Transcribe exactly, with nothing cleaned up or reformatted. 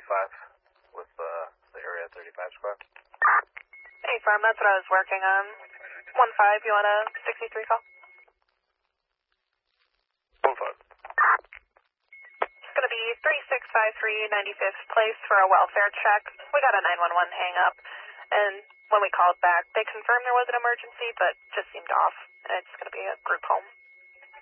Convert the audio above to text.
thirty-five with uh, the area thirty-five squad. Hey, Farm, that's what I was working on. one five, you want a sixty-three call? one five. It's going to be three six five three ninety-fifth Place for a welfare check. We got a nine one one hang up, and when we called back, they confirmed there was an emergency, but just seemed off. It's going to be a group home.